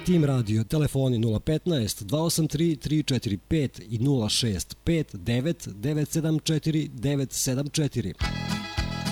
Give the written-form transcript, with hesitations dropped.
Tim Radio, telefoni 015 283 345 i 065 9 974 974.